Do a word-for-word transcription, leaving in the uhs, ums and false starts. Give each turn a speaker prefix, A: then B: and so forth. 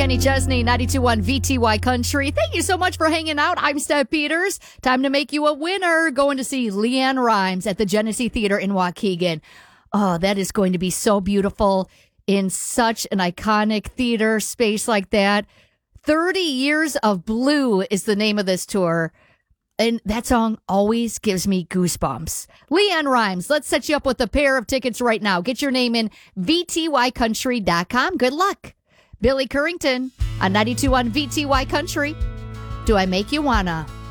A: Kenny Chesney, ninety-two point one V T Y Country. Thank you so much for hanging out. I'm Steph Peters. Time to make you a winner. Going to see LeAnn Rimes at the Genesee Theater in Waukegan. Oh, that is going to be so beautiful in such an iconic theater space like that. thirty Years of Blue is the name of this tour. And that song always gives me goosebumps. LeAnn Rimes, let's set you up with a pair of tickets right now. Get your name in V T Y country dot com. Good luck. Billy Currington on ninety-two point one V T Y Country. Do I Make You Wanna?